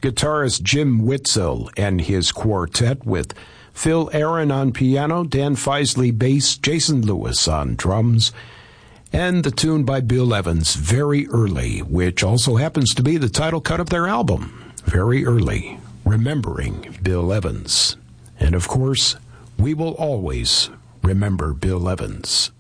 guitarist Jim Witzel and his quartet with Phil Aaron on piano, Dan Feisley bass, Jason Lewis on drums, and the tune by Bill Evans, Very Early, which also happens to be the title cut of their album, Very Early, remembering Bill Evans. And of course, we will always remember Bill Evans.